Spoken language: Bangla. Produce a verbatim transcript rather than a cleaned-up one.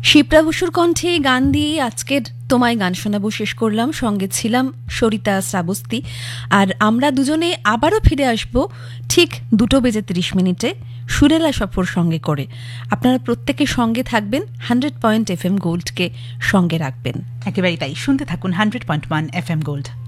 শিপ্রা বসুর কণ্ঠে গান দিয়ে আজকের তোমায় গান শোনাবো শেষ করলাম। সঙ্গে ছিলাম সরিতা শ্রাবস্তি। আর আমরা দুজনে আবারও ফিরে আসব ঠিক দুটো বেজে তিরিশ মিনিটে সুরেলা সফর সঙ্গে করে। আপনারা প্রত্যেকে সঙ্গে থাকবেন, হান্ড্রেড পয়েন্ট এফ এম গোল্ডকে সঙ্গে রাখবেন। একেবারেই তাই, শুনতে থাকুন hundred point one F M gold.